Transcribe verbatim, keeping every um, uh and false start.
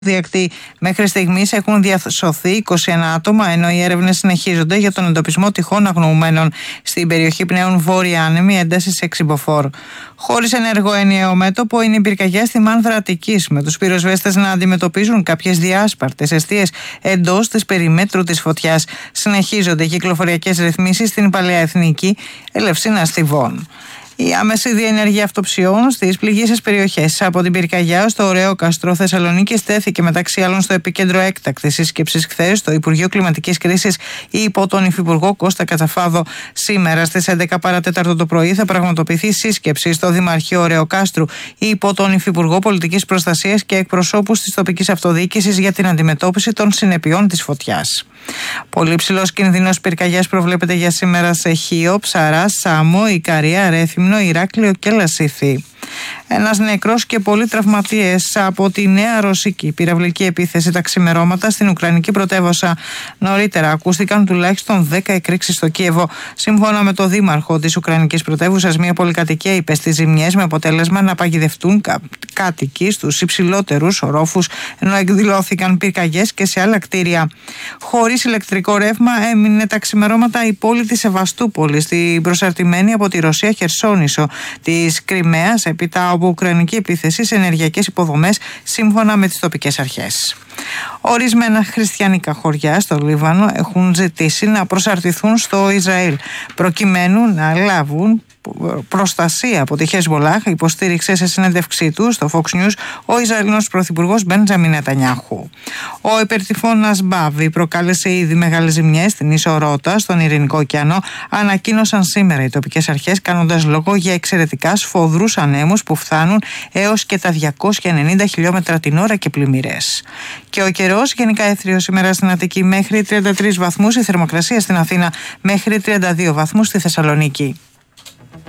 διακτή. Μέχρι στιγμής έχουν διασωθεί είκοσι ένα άτομα, ενώ οι έρευνες συνεχίζονται για τον εντοπισμό τυχών αγνοουμένων. Στην περιοχή πνέουν βόρεια άνεμοι έντασης έξι μποφόρ. Χωρίς ενεργό ενιαίο μέτωπο είναι οι πυρκαγιές στη Μάνδρα Αττικής, με τους πυροσβέστες να αντιμετωπίζουν κάποιες διάσπαρτες εστίες εντός της περιμέτρου της φωτιάς. Συνεχίζονται κυκλοφοριακές ρυθμίσεις στην Παλαιά Εθνική Ελευσίνα Στιβών. Η άμεση διενέργεια αυτοψιών στις πληγείσες περιοχές από την πυρκαγιά στο Ωρεόκαστρο Θεσσαλονίκη στέθηκε μεταξύ άλλων στο επίκεντρο έκτακτης σύσκεψης χθες στο Υπουργείο Κλιματικής Κρίσης υπό τον Υφυπουργό Κώστα Κατσαφάδο. Σήμερα στις έντεκα παρά τέταρτο το πρωί θα πραγματοποιηθεί σύσκεψη στο Δημαρχείο Ωρεοκάστρου υπό τον Υφυπουργό Πολιτικής Προστασίας και εκπροσώπους της τοπικής αυτοδιοίκησης για την αντιμετώπιση των συνεπειών της φωτιάς. Πολύ ψηλός κινδύνος πυρκαγιάς προβλέπεται για σήμερα σε Χίο, Ψαρά, Σάμο, Ικαρία, Ρέθυμνο, Ηράκλειο και Λασίθι. Ένας νεκρός και πολλοί τραυματίες από τη νέα ρωσική πυραυλική επίθεση τα ξημερώματα στην Ουκρανική πρωτεύουσα. Νωρίτερα ακούστηκαν τουλάχιστον δέκα εκρήξεις στο Κίεβο. Σύμφωνα με το δήμαρχο της Ουκρανικής πρωτεύουσας, μια πολυκατοικία υπέστη ζημιές με αποτέλεσμα να παγιδευτούν κα... κάτοικοι στους υψηλότερους ορόφους, ενώ εκδηλώθηκαν πυρκαγιές και σε άλλα κτίρια. Χωρίς ηλεκτρικό ρεύμα έμεινε τα ξημερώματα η πόλη της Σεβαστούπολης, στην προσαρτημένη από τη Ρωσία Χερσόνησο της Κριμαίας, έπειτα από ουκρανική επίθεση σε ενεργειακές υποδομές, σύμφωνα με τις τοπικές αρχές. Ορισμένα χριστιανικά χωριά στο Λίβανο έχουν ζητήσει να προσαρτηθούν στο Ισραήλ προκειμένου να λάβουν προστασία από τη Χεσμολάχ, υποστήριξε σε συνέντευξή του στο Fox News ο Ισραηλινός πρωθυπουργός Μπέντζαμιν Νετανιάχου. Ο υπερτυφώνας Μπάβι προκάλεσε ήδη μεγάλες ζημιές στην ίσο Ρότα, στον Ειρηνικό ωκεανό, ανακοίνωσαν σήμερα οι τοπικές αρχές, κάνοντας λόγο για εξαιρετικά σφοδρούς ανέμους που φτάνουν έως και τα διακόσια ενενήντα χιλιόμετρα την ώρα και πλημμύρες. Και ο καιρός γενικά έθριος σήμερα στην Αττική μέχρι τριάντα τρεις βαθμούς, η θερμοκρασία στην Αθήνα μέχρι τριάντα δύο βαθμούς στη Θεσσαλονίκη.